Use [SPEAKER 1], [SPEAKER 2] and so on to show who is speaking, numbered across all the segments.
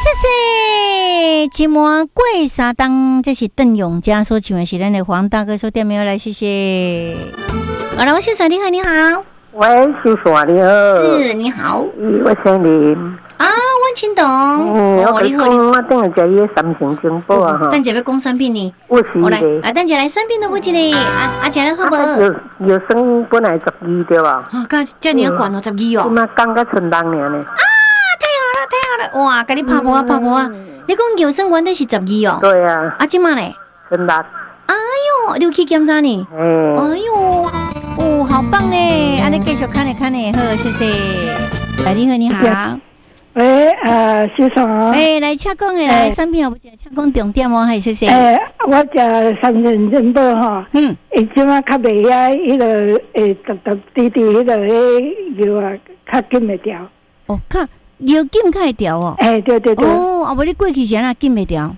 [SPEAKER 1] 谢谢。今晚过三档，这是邓永嘉所唱的，是咱的黄大哥所点名来，谢谢。好了，我先生你好，你好。
[SPEAKER 2] 喂，叔叔你好。
[SPEAKER 1] 是，你好。
[SPEAKER 2] 我姓林。
[SPEAKER 1] 啊，我听懂。
[SPEAKER 2] 我你好。我等下食伊个三星金宝啊哈。
[SPEAKER 1] 等下要讲产品呢。
[SPEAKER 2] 我是的。
[SPEAKER 1] 啊，等下来产品都不记得。食了好无？
[SPEAKER 2] 有生本来12对吧？
[SPEAKER 1] 哦，这年管到12哦。
[SPEAKER 2] 今嘛刚到春冬年呢。
[SPEAKER 1] 啊，太好了！哇，给你拍婆啊！你讲有生原底是12哦。
[SPEAKER 2] 对啊。
[SPEAKER 1] 啊，今嘛嘞？
[SPEAKER 2] 春6。
[SPEAKER 1] 哎呦，你有去检查呢？哎呦，哦，好棒呢！安尼继续看呢，好，谢谢。你好，你好。
[SPEAKER 3] 喂，先生。
[SPEAKER 1] 来请讲的来，产品好不？请讲重点哦，还谢谢。
[SPEAKER 3] 我食三元珍宝哈。伊即马较袂遐，迄个滴迄个药啊，较紧会掉。
[SPEAKER 1] 哦，药紧较会掉哦。
[SPEAKER 3] 对。
[SPEAKER 1] 哦，啊，无你过去是安那紧会掉？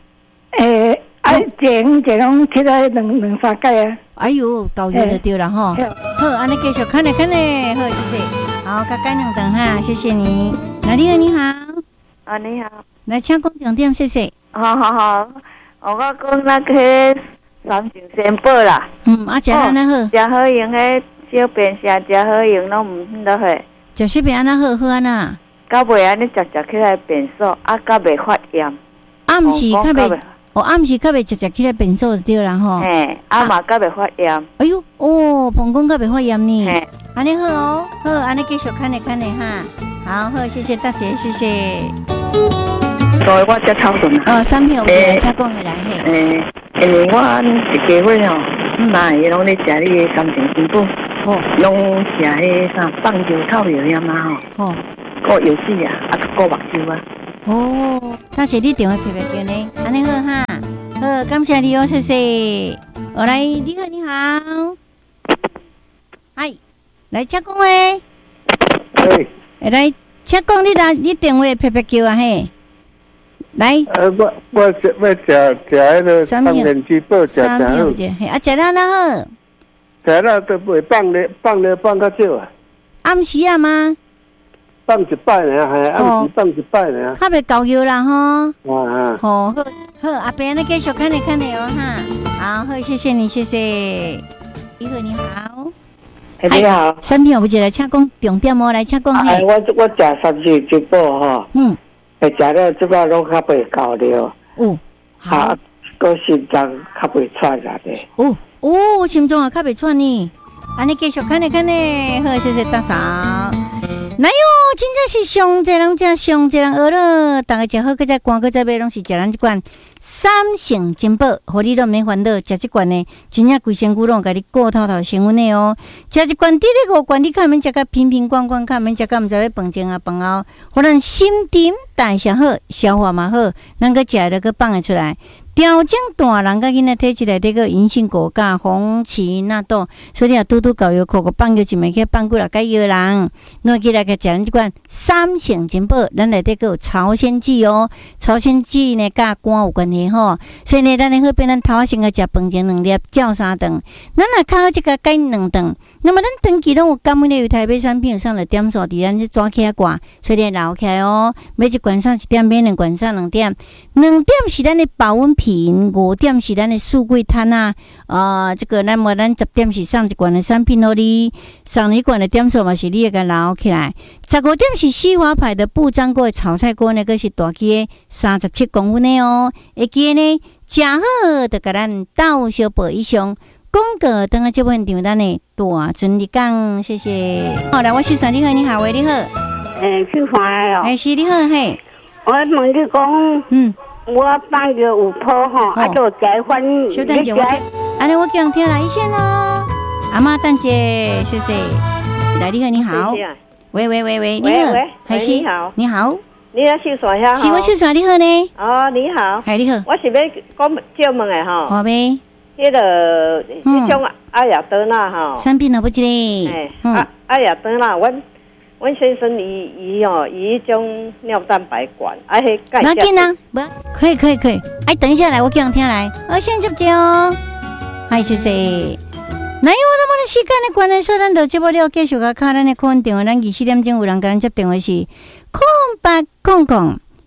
[SPEAKER 3] 一拢起来两三届啊。
[SPEAKER 1] 哎呦，够药就对了哈。好，安尼继续看呢，好，谢谢。好，甲改两顿哈，谢谢你。你好，你好。
[SPEAKER 4] 啊，你好。
[SPEAKER 1] 来，请讲重点，谢谢。
[SPEAKER 4] 好。我讲那个三星仙宝啦。
[SPEAKER 1] 食安那好。
[SPEAKER 4] 食好用迄小便食食好用，拢毋得许。
[SPEAKER 1] 食小便安那好安那。
[SPEAKER 4] 到尾安尼食起来便所，到袂发炎。
[SPEAKER 1] 暗时较袂。暗时较袂食起来便所就对啦吼。
[SPEAKER 4] 嘛较袂发炎。
[SPEAKER 1] 哎呦，膀胱较袂发炎呢。安尼好哦，好，安尼继续看呢哈。好，谢谢大姐，谢谢。
[SPEAKER 4] 所以我才超准
[SPEAKER 1] 啊。产品有来才讲回来嘿。
[SPEAKER 4] 因为我一家伙吼，妈伊拢咧食你的三星金宝，拢食迄啥棒球套药呀嘛吼。过油脂啊，过目睭啊。
[SPEAKER 1] 大姐你电话特别紧呢，安尼好哈。好，感谢你哦，谢谢。来，你好。嗨，来请讲喂。来，请讲你电话特别叫啊嘿。来。
[SPEAKER 5] 我要食迄个三元珠宝，食啥好？
[SPEAKER 1] 食了哪好？
[SPEAKER 5] 食了都袂放较少啊。
[SPEAKER 1] 暗时啊吗？
[SPEAKER 5] 放一摆呢，暗时放一摆呢。
[SPEAKER 1] 较袂够药啦吼。好，阿伯你继续看呢哦哈。好，谢谢你，谢谢。你好。
[SPEAKER 2] 你好。
[SPEAKER 1] 产品有不？来请讲重点哦，来请讲嘿。
[SPEAKER 2] 我食三元珠宝哈。食了即摆拢较袂够了。好。个心脏较袂喘啦咧。
[SPEAKER 1] 心脏也较袂喘呢。安尼继续看呢，好，谢谢大嫂。哪有，真正是上济人食，上济人学了。大家食好，搁再赶，搁再买，拢是食咱这款三星金宝，互你都免烦恼。食这款呢，真正规身躯拢甲你顾透升温的哦。食这款第5罐，你看免食甲瓶瓶罐罐，看免食甲毋知要饭前啊饭后，互咱心情代谢好，消化嘛好，咱搁食了搁放会出来。调整大人甲囡仔体质内底个银杏果苷、红芪纳豆，所以啊，拄搞药口放药一枚去放几来药人，拿起来个食咱这款三星金宝，咱内底个有朝鲜蓟哦，朝鲜蓟呢甲肝有关系吼，所以呢，咱好变咱头仔先个食饭前2粒，照3顿，咱若较好即个改2顿，那么咱长期拢有感冒咧，有台北产品有上了点数伫咱这抓起来挂，所以留起来哦，每一罐上1点，每2罐上2点，2点是咱的保温瓶。5点是咱的四季摊啊，这个咱10点是上一罐的产品哦，你上一罐的点数嘛是你个留起来。15点是西华牌的不粘锅的炒菜锅，那个是大机的37公分的哦，会记呢，食好就甲咱倒小杯以上。广告等下这份场咱的大尊你讲，谢谢。好来，我是你好，你好，喂，你好。
[SPEAKER 3] 去欢哦。
[SPEAKER 1] 是你好，嘿。
[SPEAKER 3] 我问你讲，我放药有泡吼，就改换。
[SPEAKER 1] 小等姐，安尼我讲听来一线哦。阿妈蛋姐，谢谢。来，你好，你好。喂，你好。还是你好。你好。
[SPEAKER 4] 你要秀啥呀？
[SPEAKER 1] 是我秀啥？你好呢？
[SPEAKER 4] 你好。
[SPEAKER 1] 嗨，你好。
[SPEAKER 4] 我是要讲叫问的吼。
[SPEAKER 1] 好呗。
[SPEAKER 4] 迄个迄种阿雅德纳吼。
[SPEAKER 1] 产品哪不知嘞？
[SPEAKER 4] 阿雅德纳，阮先生伊迄种尿蛋白管，迄钙。
[SPEAKER 1] 那紧啊，不，可以。等一下来，我讲听来。先接接哦。嗨，谢谢。那有那么的时间的关系，所以咱就节目了，继续甲卡咱的客运电话，咱24点钟有人甲咱接电话是0800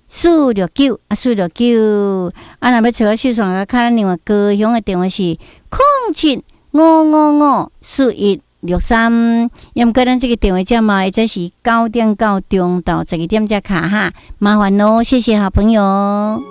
[SPEAKER 1] 469啊469啊，若要找我秀爽个，看咱另外高雄的电话是0755541163，要毋过咱这个电话号码或者是9点到中到12点才卡哈，麻烦咯，谢谢好朋友。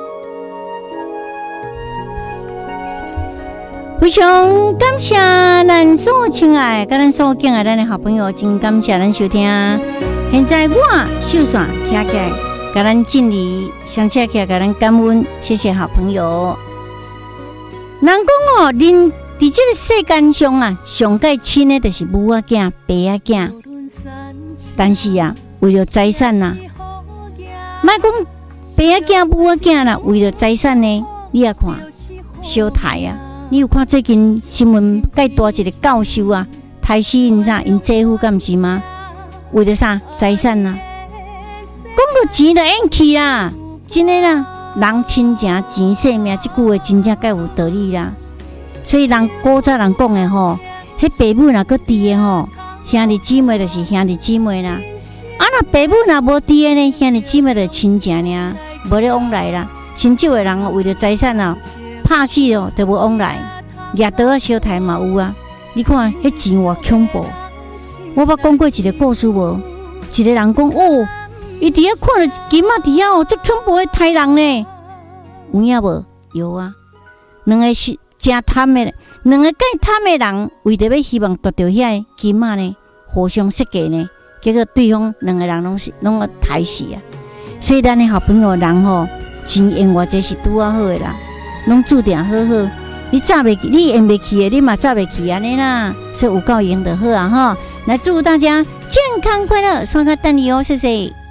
[SPEAKER 1] 非常感谢咱所亲爱甲咱所敬爱咱的好朋友，真感谢咱收听。现在我秀爽听起来，甲咱敬礼，相请起来，甲咱感恩，谢谢好朋友。人讲哦，人伫这个世间上啊，上介亲的就是母仔囝、爸仔囝，但是啊，为了财产啊，莫讲爸仔囝、母仔囝啦，为了财产呢，你也看小台啊。你有看最近新闻介大一个教授啊，杀死因啥因姐夫敢毋是吗？为了啥财产啊？讲到钱就演去啦，真的啦，人亲情钱性命，这句话真正介有道理啦。所以人古早人讲的吼，迄爸母若搁伫的吼，兄弟姊妹就是兄弟姊妹啦。啊，若爸母若无伫的呢，兄弟姊妹就亲情尔，无咧往来啦。甚至有的人为了财产啊。拍死哦，都无往来，掠刀啊，小台嘛有啊。你看，迄钱偌恐怖。我捌讲过一个故事无？一个人讲哦，伊伫遐看到金仔伫遐哦，这恐怖的杀人呢。有影无？有啊。两个是真贪的，两个介贪的人，为着要希望夺到遐金仔呢，互相设计呢，结果对方两个人拢个杀死啊。所以咱的好朋友人吼，钱用偌济是拄啊好的啦。拢注定好好，你早袂去，你用袂去的，你嘛早袂去安尼啦，所以有够用就好啊吼！来祝大家健康快乐，双卡等你哦，谢谢。